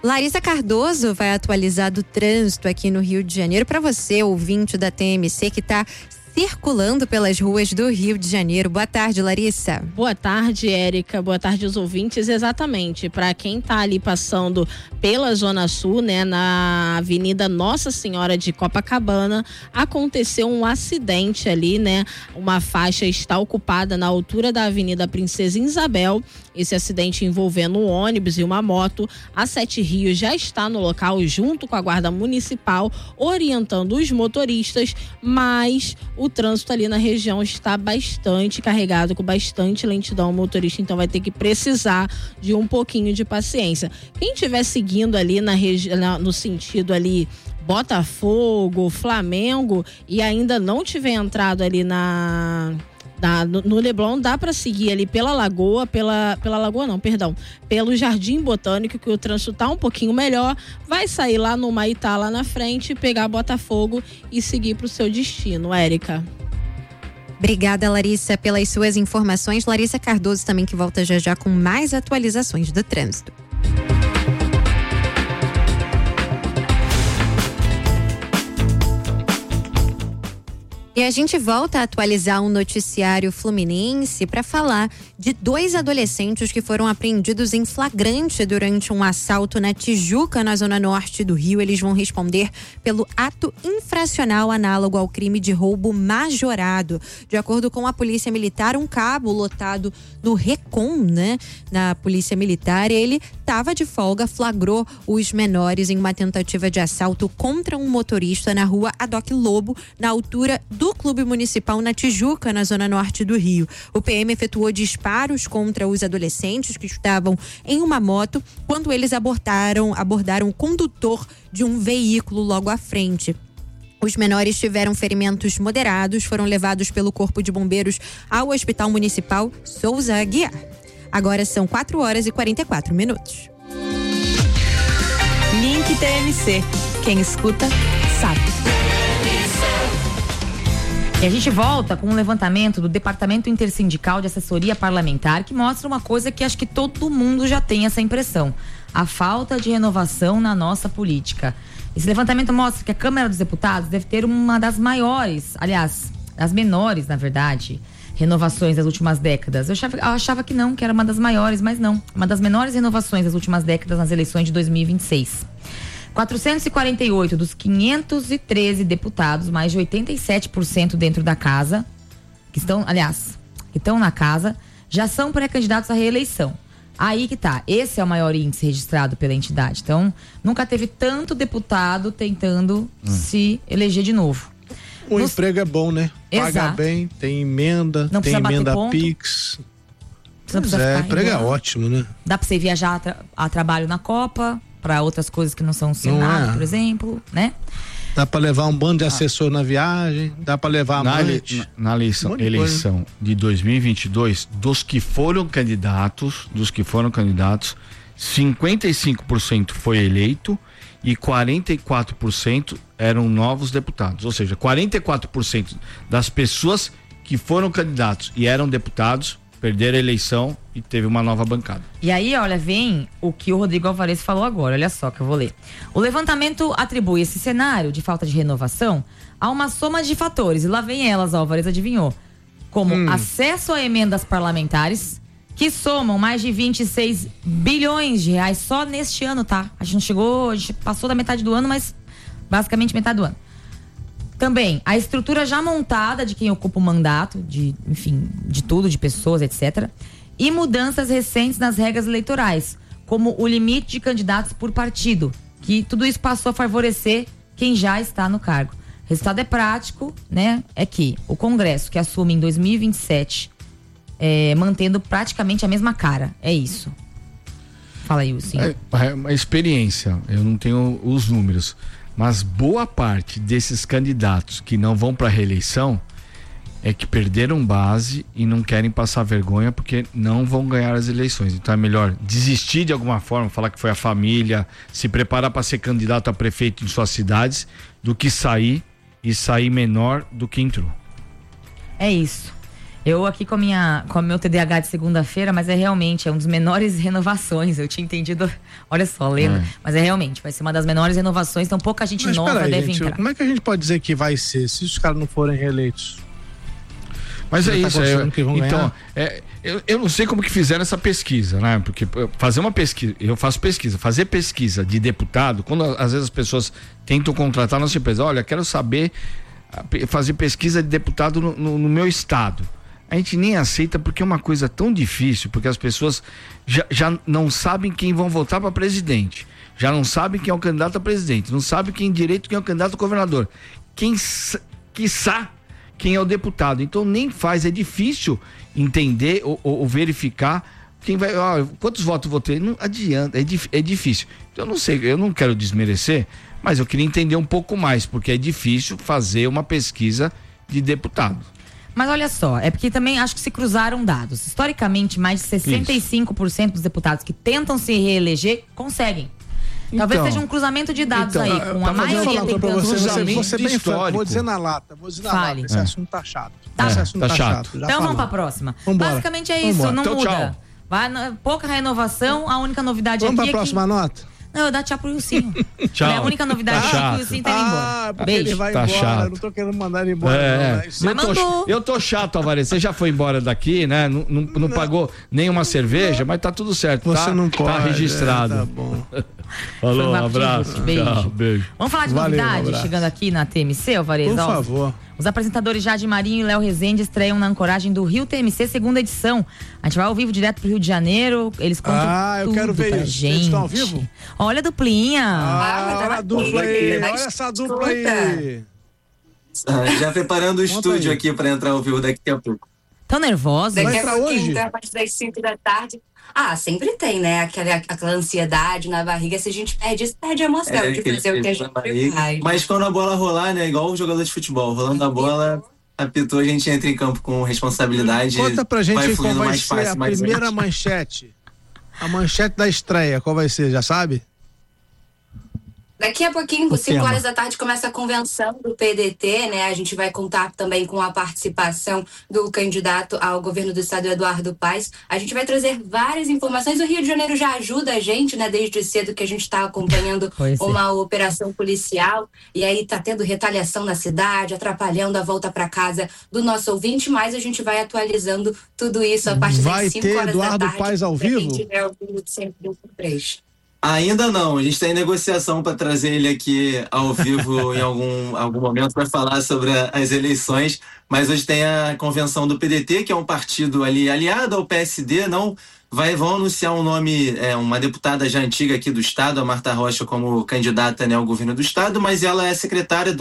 Larissa Cardoso vai atualizar do trânsito aqui no Rio de Janeiro para você, ouvinte da TMC, que está circulando pelas ruas do Rio de Janeiro. Boa tarde, Larissa. Boa tarde, Érica. Boa tarde aos ouvintes. Exatamente, para quem tá ali passando pela Zona Sul, né, na Avenida Nossa Senhora de Copacabana, aconteceu um acidente ali, né? Uma faixa está ocupada na altura da Avenida Princesa Isabel. Esse acidente envolvendo um ônibus e uma moto. A Sete Rios já está no local junto com a Guarda Municipal, orientando os motoristas, mas o trânsito ali na região está bastante carregado, com bastante lentidão. O motorista então vai ter que precisar de um pouquinho de paciência. Quem estiver seguindo ali no sentido ali Botafogo, Flamengo, e ainda não tiver entrado ali no Leblon, dá para seguir ali pela Lagoa, pelo Jardim Botânico, que o trânsito tá um pouquinho melhor. Vai sair lá no Maitá, lá na frente, pegar Botafogo e seguir para o seu destino, Érica. Obrigada, Larissa, pelas suas informações. Larissa Cardoso também, que volta já já com mais atualizações do trânsito. E a gente volta a atualizar um noticiário fluminense para falar de 2 adolescentes que foram apreendidos em flagrante durante um assalto na Tijuca, na zona norte do Rio. Eles vão responder pelo ato infracional análogo ao crime de roubo majorado. De acordo com a Polícia Militar, um cabo lotado no Recon, né, na Polícia Militar, ele estava de folga, flagrou os menores em uma tentativa de assalto contra um motorista na rua Adoc Lobo, na altura do Clube Municipal na Tijuca, na zona norte do Rio. O PM efetuou disparos contra os adolescentes que estavam em uma moto quando eles abordaram o condutor de um veículo logo à frente. Os menores tiveram ferimentos moderados, foram levados pelo Corpo de Bombeiros ao Hospital Municipal Souza Aguiar. Agora são 4h44. Link TMC. Quem escuta, sabe. E a gente volta com um levantamento do Departamento Intersindical de Assessoria Parlamentar, que mostra uma coisa que acho que todo mundo já tem essa impressão: a falta de renovação na nossa política. Esse levantamento mostra que a Câmara dos Deputados deve ter uma das maiores, aliás, as menores, na verdade, renovações das últimas décadas. Eu achava que não, que era uma das maiores, mas não. Uma das menores renovações das últimas décadas nas eleições de 2026. 448 dos 513 deputados, mais de 87% dentro da casa, que estão na casa, já são pré-candidatos à reeleição. Aí que tá, esse é o maior índice registrado pela entidade. Então, nunca teve tanto deputado tentando se eleger de novo. O emprego é bom, né? Exato. Paga bem, tem emenda, não tem emenda ponto. Pix. Pois é, emprego é ótimo, né? Dá pra você viajar a trabalho na Copa, para outras coisas que não são o Senado, por exemplo, né? Dá para levar um bando de assessor na viagem, dá para levar na eleição de 2022, dos que foram candidatos, 55% foi eleito e 44% eram novos deputados. Ou seja, 44% das pessoas que foram candidatos e eram deputados perderam a eleição e teve uma nova bancada. E aí, olha, vem o que o Rodrigo Alvarez falou agora, olha só que eu vou ler. O levantamento atribui esse cenário de falta de renovação a uma soma de fatores, e lá vem elas, Alvarez adivinhou, como acesso a emendas parlamentares, que somam mais de 26 bilhões de reais só neste ano, tá? A gente passou da metade do ano, mas basicamente metade do ano. Também, a estrutura já montada de quem ocupa o mandato, de tudo, de pessoas, etc. E mudanças recentes nas regras eleitorais, como o limite de candidatos por partido, que tudo isso passou a favorecer quem já está no cargo. O resultado é prático, né? É que o Congresso, que assume em 2027, mantendo praticamente a mesma cara. É isso. Fala aí, Wilson. É uma experiência, eu não tenho os números. Mas boa parte desses candidatos que não vão para a reeleição é que perderam base e não querem passar vergonha porque não vão ganhar as eleições. Então é melhor desistir de alguma forma, falar que foi a família, se preparar para ser candidato a prefeito em suas cidades, do que sair menor do que entrou. É isso. Eu aqui com o meu TDAH de segunda-feira, mas realmente um dos menores renovações. Eu tinha entendido, olha só, lendo, mas realmente, vai ser uma das menores renovações, então pouca gente nova deve entrar. Como é que a gente pode dizer que vai ser, se os caras não forem reeleitos? Mas é isso, então, eu não sei como que fizeram essa pesquisa, né? Porque fazer uma pesquisa, eu faço pesquisa, fazer pesquisa de deputado, quando às vezes as pessoas tentam contratar nossa empresa, olha, quero saber, fazer pesquisa de deputado no meu estado. A gente nem aceita porque é uma coisa tão difícil, porque as pessoas já não sabem quem vão votar para presidente, já não sabem quem é o candidato a presidente, não sabem quem é o candidato a governador, quiçá quem é o deputado. Então nem faz, é difícil entender ou verificar quem vai, quantos votos vou ter, não adianta, é difícil. Então eu não sei, eu não quero desmerecer, mas eu queria entender um pouco mais, porque é difícil fazer uma pesquisa de deputado. Mas olha só, é porque também acho que se cruzaram dados. Historicamente, mais de 65% dos deputados que tentam se reeleger conseguem. Talvez seja um cruzamento de dados aí, com a maioria tentando. Você bem franco, vou dizer na lata, esse assunto tá chato. Tá chato. Então vamos pra próxima. Vambora. Basicamente é isso, não então, muda. Pouca renovação, a única novidade vamos aqui pra próxima nota? Não, eu dar tchau pro Ilcinho. Tchau. É a única novidade que o Ilcinho tá indo embora. Beijo. Ele vai embora, chato. não tô querendo mandar ele embora. Não, eu tô chato, Alvarez. Você já foi embora daqui, né? Não pagou nenhuma cerveja, mas tá tudo certo. Você não pode. Tá registrado. Tá bom. Falou, um abraço. Beijo. Tchau, beijo. Vamos falar de novidade, chegando aqui na TMC, Alvarez? Por favor. Os apresentadores Jade Marinho e Léo Rezende estreiam na ancoragem do Rio TMC, segunda edição. A gente vai ao vivo direto pro Rio de Janeiro. Eles contam eu quero ver isso. Gente. Eles estão ao vivo? Olha a duplinha. Olha a dupla aí. Olha essa dupla aí. Já preparando o estúdio aqui para entrar ao vivo daqui a pouco. Tão nervosa? Vai entrar hoje? A partir das 5 da tarde. Sempre tem, né? Aquela ansiedade na barriga. Se a gente perde isso, perde a emoção de fazer o que a gente faz. Mas quando a bola rolar, né? Igual o jogador de futebol, rolando a bola, apitou, a gente entra em campo com responsabilidade. Conta pra gente aí qual vai mais ser fácil, a primeira manchete. A manchete da estreia, qual vai ser? Já sabe? Daqui a pouquinho, 5 horas da tarde, começa a convenção do PDT, né? A gente vai contar também com a participação do candidato ao governo do estado, Eduardo Paes. A gente vai trazer várias informações. O Rio de Janeiro já ajuda a gente, né? Desde cedo que a gente está acompanhando uma operação policial. E aí tá tendo retaliação na cidade, atrapalhando a volta para casa do nosso ouvinte. Mas a gente vai atualizando tudo isso a partir das 5 horas da tarde. Vai ter Eduardo Paes ao vivo? Quem tiver ouvindo de 101.3. Ainda não, a gente está em negociação para trazer ele aqui ao vivo em algum momento para falar sobre as eleições, mas hoje tem a convenção do PDT, que é um partido ali aliado ao PSD, vão anunciar um nome, uma deputada já antiga aqui do estado, a Marta Rocha, como candidata, né, ao governo do estado, mas ela é secretária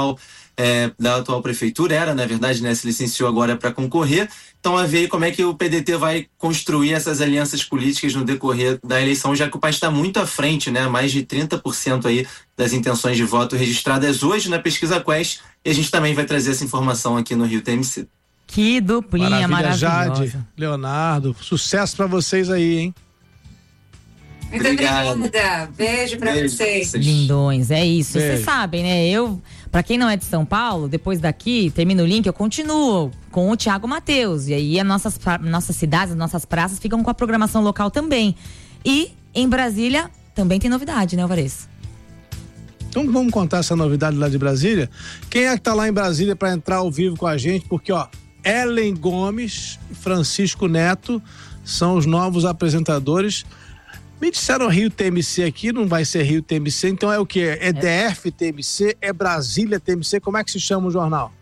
da atual prefeitura, era, na verdade, né, se licenciou agora para concorrer. Então, a ver como é que o PDT vai construir essas alianças políticas no decorrer da eleição, já que o país está muito à frente, né? Mais de 30% aí das intenções de voto registradas hoje na pesquisa Quest, e a gente também vai trazer essa informação aqui no Rio TMC. Que duplinha maravilhosa. Jade, Leonardo, sucesso para vocês aí, hein? Muito obrigada. Beijo pra vocês. Lindões, é isso. Vocês sabem, né? Pra quem não é de São Paulo, depois daqui, termina o link, eu continuo com o Thiago Matheus. E aí as nossas cidades, as nossas praças ficam com a programação local também. E em Brasília também tem novidade, né, Alvarez? Então vamos contar essa novidade lá de Brasília. Quem é que tá lá em Brasília para entrar ao vivo com a gente? Porque, Ellen Gomes e Francisco Neto são os novos apresentadores. Me disseram Rio TMC aqui, não vai ser Rio TMC, então é o quê? É DF TMC? É Brasília TMC? Como é que se chama o jornal?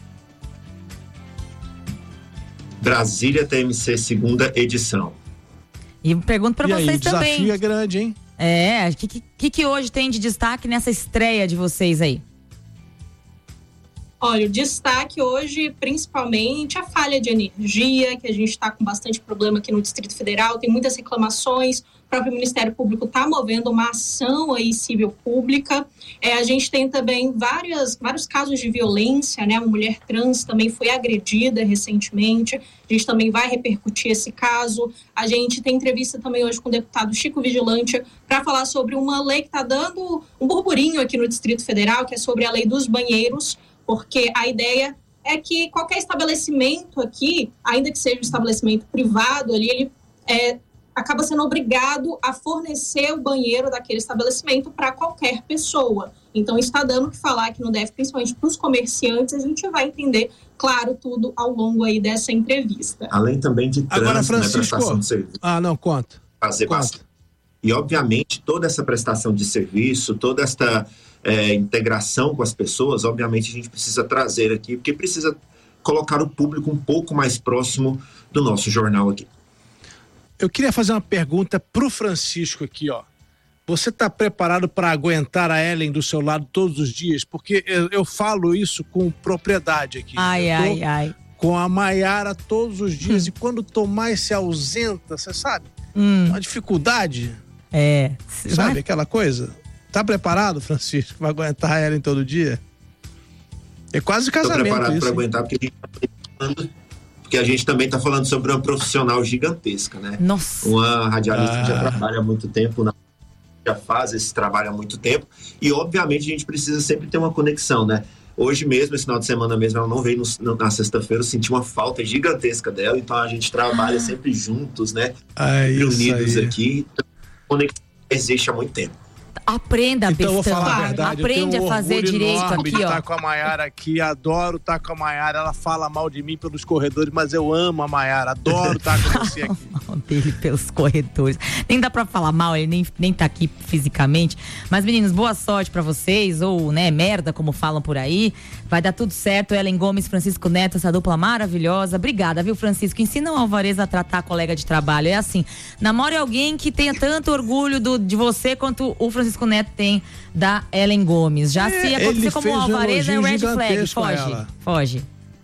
Brasília TMC, segunda edição. E pergunto pra vocês também. O desafio é grande, hein? O que hoje tem de destaque nessa estreia de vocês aí? Olha, o destaque hoje, principalmente, a falha de energia, que a gente está com bastante problema aqui no Distrito Federal, tem muitas reclamações, o próprio Ministério Público está movendo uma ação aí civil pública. A gente tem também vários casos de violência, né? Uma mulher trans também foi agredida recentemente, a gente também vai repercutir esse caso. A gente tem entrevista também hoje com o deputado Chico Vigilante para falar sobre uma lei que está dando um burburinho aqui no Distrito Federal, que é sobre a lei dos banheiros, porque a ideia é que qualquer estabelecimento aqui, ainda que seja um estabelecimento privado ali, ele acaba sendo obrigado a fornecer o banheiro daquele estabelecimento para qualquer pessoa. Então, está dando o que falar que não deve, principalmente para os comerciantes. A gente vai entender, claro, tudo ao longo aí dessa entrevista. Além também de trânsito, agora, Francisco, prestação de serviço. Conta. Fazer bastante. E, obviamente, toda essa prestação de serviço, toda esta integração com as pessoas, obviamente, a gente precisa trazer aqui, porque precisa colocar o público um pouco mais próximo do nosso jornal aqui. Eu queria fazer uma pergunta pro Francisco aqui, ó. Você está preparado para aguentar a Ellen do seu lado todos os dias? Porque eu falo isso com propriedade aqui. Ai. Com a Maiara todos os dias. E quando o Tomás se ausenta, você sabe? Uma dificuldade. Sabe aquela coisa? Tá preparado, Francisco, para aguentar a Ellen todo dia? É quase casamento. Estou preparado para isso, aguentar, porque a gente também está falando sobre uma profissional gigantesca, né? Nossa. Uma radialista que já trabalha há muito tempo, já faz esse trabalho há muito tempo, e obviamente a gente precisa sempre ter uma conexão, né? Hoje mesmo, esse final de semana mesmo, ela não veio na sexta-feira, eu senti uma falta gigantesca dela, então a gente trabalha sempre juntos, né? Unidos aqui, a conexão existe há muito tempo. Aprenda, então, bestão. Vou falar a verdade. Aprende a fazer direito aqui, de ó. estar com a Maiara aqui, adoro estar com a Maiara. Ela fala mal de mim pelos corredores, mas eu amo a Maiara, adoro estar com você aqui. Mal dele pelos corredores. Nem dá pra falar mal, ele nem tá aqui fisicamente. Mas, meninos, boa sorte pra vocês, ou, né, merda, como falam por aí. Vai dar tudo certo. Ellen Gomes, Francisco Neto, essa dupla maravilhosa. Obrigada, viu, Francisco? Ensina o Alvarez a tratar a colega de trabalho. É assim, namore alguém que tenha tanto orgulho de você quanto o Francisco Neto tem da Ellen Gomes. Já se acontecer como o Alvarez, é red flag. Foge.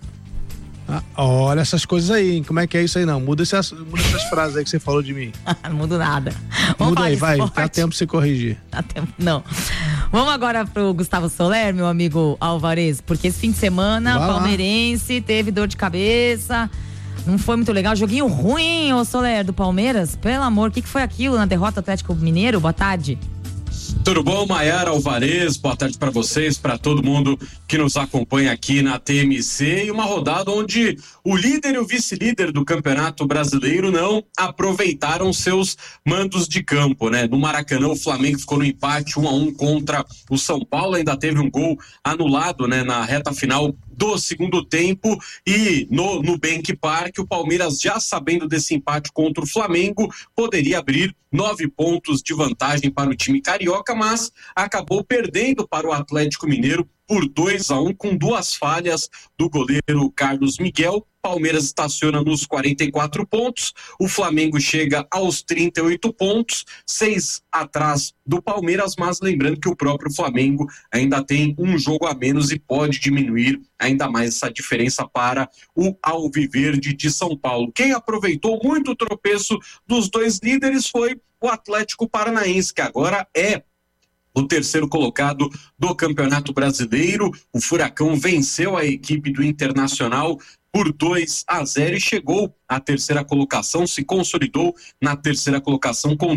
Olha essas coisas aí, hein? Como é que é isso aí? Não, muda essas frases aí que você falou de mim. Não mudo nada. Muda aí, vai. Dá tempo de você corrigir. Dá tempo, não. Vamos agora pro Gustavo Soler, meu amigo Alvarez, porque esse fim de semana, palmeirense teve dor de cabeça. Não foi muito legal. Joguinho ruim, ô Soler, do Palmeiras. Pelo amor, o que foi aquilo na derrota do Atlético Mineiro? Boa tarde. Tudo bom, Maiara, Alvarez? Boa tarde para vocês, para todo mundo que nos acompanha aqui na TMC. E uma rodada onde o líder e o vice-líder do Campeonato Brasileiro não aproveitaram seus mandos de campo, né? No Maracanã, o Flamengo ficou no empate 1-1 contra o São Paulo. Ainda teve um gol anulado, né, na reta final do segundo tempo, e no Nubank Park, o Palmeiras, já sabendo desse empate contra o Flamengo, poderia abrir 9 pontos de vantagem para o time carioca, mas acabou perdendo para o Atlético Mineiro por 2-1, com 2 falhas do goleiro Carlos Miguel. Palmeiras estaciona nos 44 pontos, o Flamengo chega aos 38 pontos, 6 atrás do Palmeiras, mas lembrando que o próprio Flamengo ainda tem um jogo a menos e pode diminuir ainda mais essa diferença para o Alviverde de São Paulo. Quem aproveitou muito o tropeço dos dois líderes foi o Atlético Paranaense, que agora é o terceiro colocado do Campeonato Brasileiro. O Furacão venceu a equipe do Internacional por 2-0 e chegou à terceira colocação, se consolidou na terceira colocação com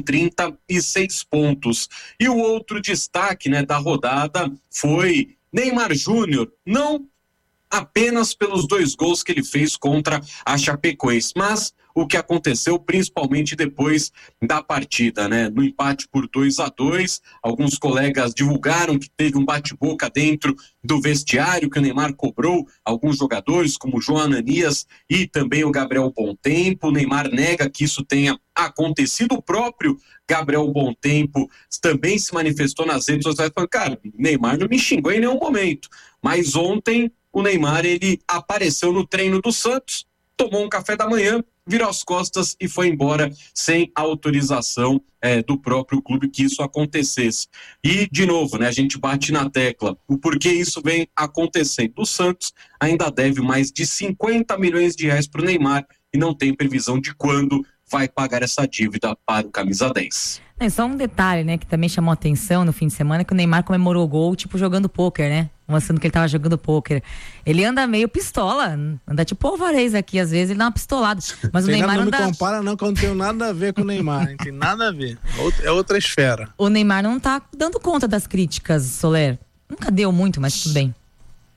36 pontos. E o outro destaque, né, da rodada foi Neymar Júnior, não apenas pelos 2 gols que ele fez contra a Chapecoense, mas o que aconteceu principalmente depois da partida, né? No empate por 2-2, alguns colegas divulgaram que teve um bate-boca dentro do vestiário, que o Neymar cobrou alguns jogadores, como o João Ananias e também o Gabriel Bontempo. O Neymar nega que isso tenha acontecido. O próprio Gabriel Bontempo também se manifestou nas redes sociais, falando, cara, Neymar não me xingou em nenhum momento. Mas ontem o Neymar, ele apareceu no treino do Santos, tomou um café da manhã, virou as costas e foi embora sem autorização do próprio clube que isso acontecesse. E, de novo, né, a gente bate na tecla. O porquê isso vem acontecendo. O Santos ainda deve mais de 50 milhões de reais para o Neymar e não tem previsão de quando vai pagar essa dívida para o camisa 10. É só um detalhe, né, que também chamou atenção no fim de semana, que o Neymar comemorou o gol, tipo, jogando pôquer, né? Mostrando que ele tava jogando pôquer. Ele anda meio pistola, anda tipo o Alvarez aqui, às vezes ele dá uma pistolada. Mas o Neymar não anda... me compara não, que eu não tenho nada a ver com o Neymar, não tem nada a ver. É outra esfera. O Neymar não tá dando conta das críticas, Soler. Nunca deu muito, mas tudo bem.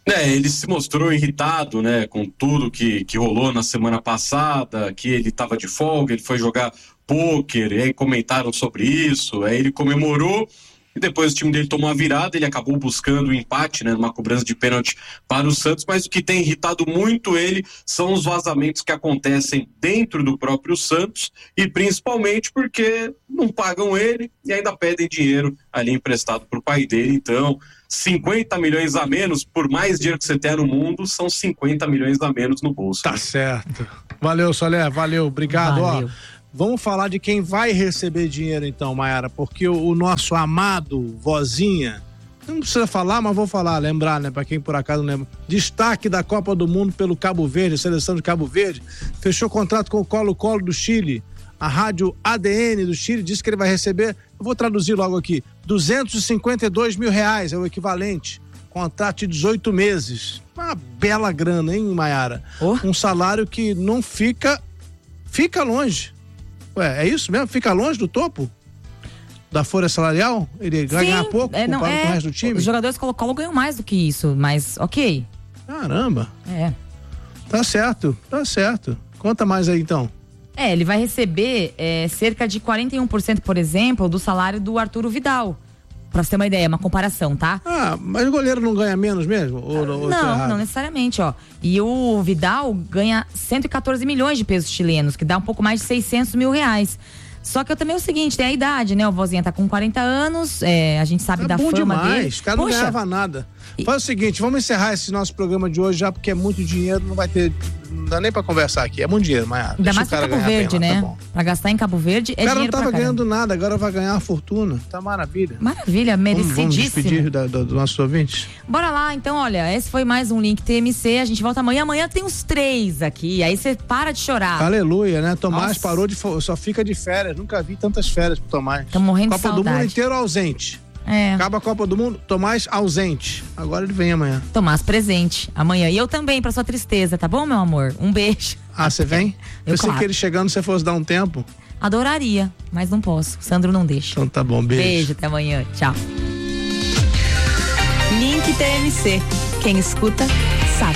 Ele se mostrou irritado, né, com tudo que rolou na semana passada, que ele estava de folga, ele foi jogar pôquer, e aí comentaram sobre isso, aí ele comemorou, e depois o time dele tomou a virada, ele acabou buscando o empate, né, numa cobrança de pênalti para o Santos, mas o que tem irritado muito ele são os vazamentos que acontecem dentro do próprio Santos, e principalmente porque não pagam ele e ainda pedem dinheiro ali emprestado para o pai dele. Então 50 milhões a menos, por mais dinheiro que você tenha no mundo, são 50 milhões a menos no bolso. Tá certo. Valeu, Solé, valeu, obrigado. Valeu. Vamos falar de quem vai receber dinheiro então, Mayara, porque o nosso amado Vozinha, não precisa falar, mas vou falar, lembrar, né, pra quem por acaso não lembra. Destaque da Copa do Mundo pelo Cabo Verde, a seleção de Cabo Verde, fechou contrato com o Colo-Colo do Chile. A rádio ADN do Chile disse que ele vai receber, eu vou traduzir logo aqui, R$252 mil, é o equivalente. Contrato de 18 meses. Uma bela grana, hein, Mayara? Um salário que não fica longe. Ué, é isso mesmo? Fica longe do topo? Da folha salarial? Ele ganha pouco comparado com o resto do time? Os jogadores Colo-Colo ganham mais do que isso, mas ok. Caramba. Tá certo. Conta mais aí então. Ele vai receber cerca de 41%, por exemplo, do salário do Arturo Vidal. Pra você ter uma ideia, uma comparação, tá? Mas o goleiro não ganha menos mesmo? Não necessariamente, ó. E o Vidal ganha 114 milhões de pesos chilenos, que dá um pouco mais de 600 mil reais. Só que também é o seguinte, tem a idade, né? O Vozinha tá com 40 anos, a gente sabe da fama demais. dele. O cara não ganhava nada. Faz o seguinte, vamos encerrar esse nosso programa de hoje já, porque é muito dinheiro, não dá nem pra conversar aqui, é muito dinheiro, Mayara. Ainda mais pra Cabo Verde, né? Tá, pra gastar em Cabo Verde é dinheiro pra caramba. O cara não tava ganhando nada, agora vai ganhar uma fortuna, tá maravilha. Maravilha, merecidíssimo. Vamos despedir do nossos ouvintes? Bora lá, então, olha, esse foi mais um Link TMC, a gente volta amanhã tem uns 3 aqui, aí você para de chorar. Aleluia, né? Tomás parou só fica de férias, nunca vi tantas férias pro Tomás. Tô morrendo de saudade. Copa do Mundo inteiro ausente. Acaba a Copa do Mundo, Tomás ausente. Agora ele vem amanhã. Tomás presente amanhã. E eu também, pra sua tristeza, tá bom, meu amor? Um beijo. Você vem? Eu pensei que ele chegando, você fosse dar um tempo. Adoraria, mas não posso. O Sandro não deixa. Então tá bom, beijo. Beijo, até amanhã. Tchau. Link TMC. Quem escuta, sabe.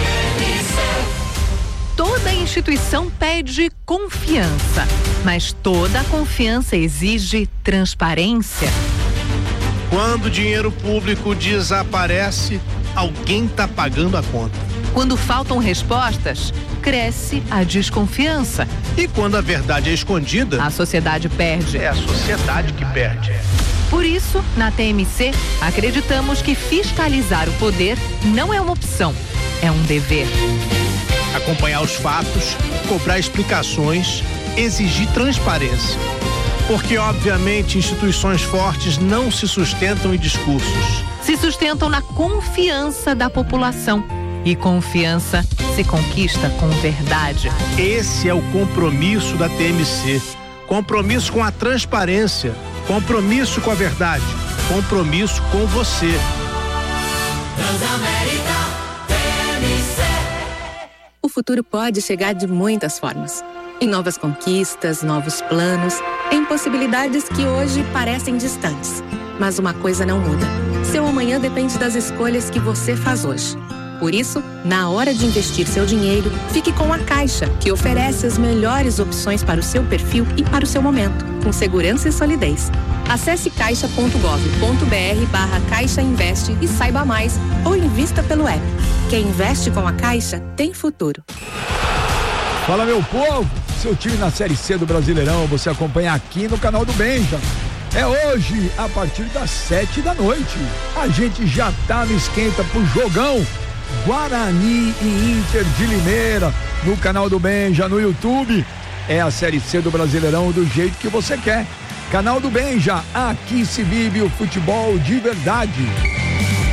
Toda instituição pede confiança, mas toda confiança exige transparência. Quando o dinheiro público desaparece, alguém tá pagando a conta. Quando faltam respostas, cresce a desconfiança. E quando a verdade é escondida, a sociedade perde. É a sociedade que perde. Por isso, na TMC, acreditamos que fiscalizar o poder não é uma opção, é um dever. Acompanhar os fatos, cobrar explicações, exigir transparência. Porque, obviamente, instituições fortes não se sustentam em discursos. Se sustentam na confiança da população. E confiança se conquista com verdade. Esse é o compromisso da TMC. Compromisso com a transparência. Compromisso com a verdade. Compromisso com você. Transamérica TMC. O futuro pode chegar de muitas formas. Em novas conquistas, novos planos, em possibilidades que hoje parecem distantes. Mas uma coisa não muda. Seu amanhã depende das escolhas que você faz hoje. Por isso, na hora de investir seu dinheiro, fique com a Caixa, que oferece as melhores opções para o seu perfil e para o seu momento, com segurança e solidez. Acesse caixa.gov.br/Caixa Investe e saiba mais, ou invista pelo app. Quem investe com a Caixa tem futuro. Fala, meu povo! Seu time na Série C do Brasileirão, você acompanha aqui no canal do Benja. É hoje, a partir das 7 da noite. A gente já tá no esquenta pro jogão Guarani e Inter de Limeira, no canal do Benja, no YouTube. É a Série C do Brasileirão do jeito que você quer. Canal do Benja, aqui se vive o futebol de verdade.